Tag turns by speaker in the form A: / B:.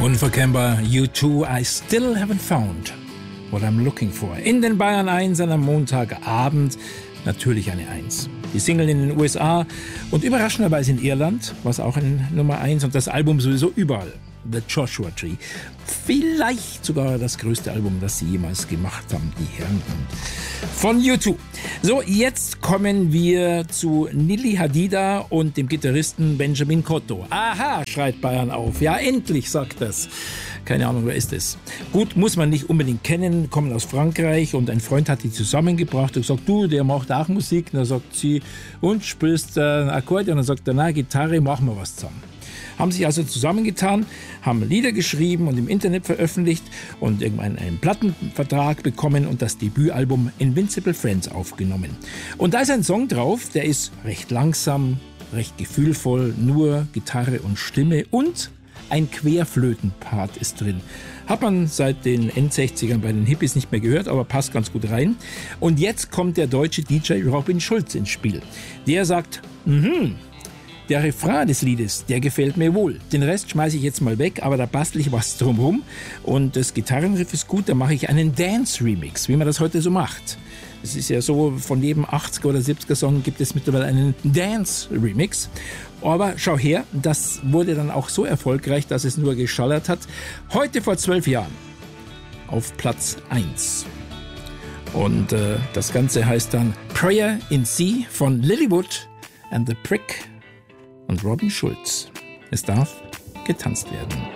A: Unverkennbar, U2, I still haven't found what I'm looking for. In den Bayern 1 am Montagabend natürlich eine 1. Die Single in den USA und überraschenderweise in Irland, was auch in Nummer 1 und das Album sowieso überall. The Joshua Tree. Vielleicht sogar das größte Album, das sie jemals gemacht haben, die Herren von U2. So, jetzt kommen wir zu Nili Hadida und dem Gitarristen Benjamin Cotto. Aha, schreit Bayern auf. Ja, endlich, sagt das. Keine Ahnung, wer ist es? Gut, muss man nicht unbedingt kennen, kommen aus Frankreich und ein Freund hat die zusammengebracht und gesagt, du, der macht auch Musik. Und dann sagt sie, und spielst ein Akkordeon? Und dann sagt er, na, Gitarre, machen wir was zusammen. Haben sich also zusammengetan, haben Lieder geschrieben und im Internet veröffentlicht und irgendwann einen Plattenvertrag bekommen und das Debütalbum Invincible Friends aufgenommen. Und da ist ein Song drauf, der ist recht langsam, recht gefühlvoll, nur Gitarre und Stimme und ein Querflötenpart ist drin. Hat man seit den End-60ern bei den Hippies nicht mehr gehört, aber passt ganz gut rein. Und jetzt kommt der deutsche DJ Robin Schulz ins Spiel. Der sagt, der Refrain des Liedes, der gefällt mir wohl. Den Rest schmeiße ich jetzt mal weg, aber da bastel ich was drumherum. Und das Gitarrenriff ist gut, da mache ich einen Dance-Remix, wie man das heute so macht. Es ist ja so, von jedem 80er oder 70er Song gibt es mittlerweile einen Dance-Remix. Aber schau her, das wurde dann auch so erfolgreich, dass es nur geschallert hat. Heute vor 12 Jahren auf Platz 1. Und das Ganze heißt dann Prayer in C von Lilywood and the Prick und Robin Schulz. Es darf getanzt werden.